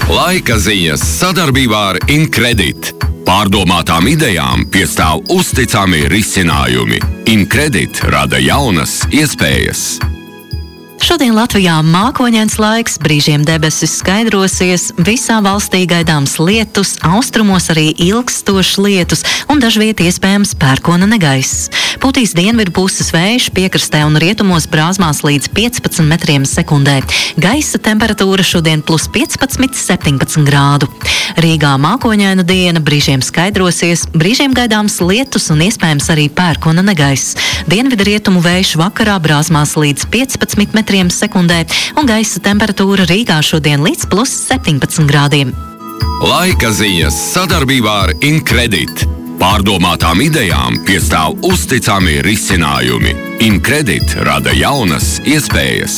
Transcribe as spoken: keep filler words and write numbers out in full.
Laika ziņas sadarbībā ar Incredit. Pārdomātām idejām piestāv uzticami risinājumi. Incredit rada jaunas iespējas. Šodien Latvijā mākoņains laiks, brīžiem debesis skaidrosies, visā valstī gaidāms lietus, austrumos arī ilgstošs lietus un dažviet iespējams pērkona negaiss. Putīs dienvidu puses vējš, piekrastē un rietumos brāzmās līdz piecpadsmit metriem sekundē. Gaisa temperatūra šodien plus piecpadsmit, septiņpadsmit grādu. Rīgā mākoņaina diena, brīžiem skaidrosies, brīžiem gaidāms lietus un iespējams arī pērkona negaiss. Dienvidu rietumu vējš vakarā brāzmās līdz piecpadsmit metriem sekundē un gaisa temperatūra Rīgā šodien līdz plus septiņpadsmit grādiem. Laika ziņas sadarbībā ar Incredit. Pārdomātām idejām piestāv uzticami risinājumi. Incredit rada jaunas iespējas.